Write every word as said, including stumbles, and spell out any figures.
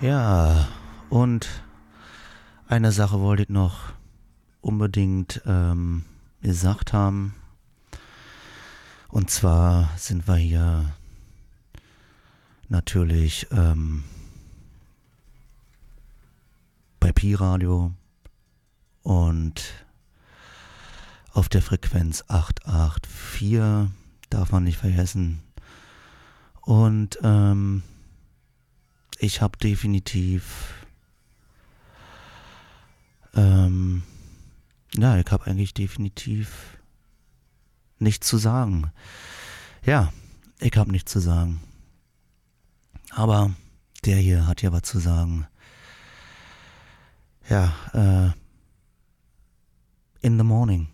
Ja, und eine Sache wollte ich noch unbedingt ähm, gesagt haben. Und zwar sind wir hier natürlich ähm, bei Pi-Radio und auf der Frequenz acht acht vier, darf man nicht vergessen. Und ähm, ich habe definitiv, ähm, ja, ich habe eigentlich definitiv nichts zu sagen. Ja, ich habe nichts zu sagen. Aber der hier hat ja was zu sagen. Ja, äh, in the morning.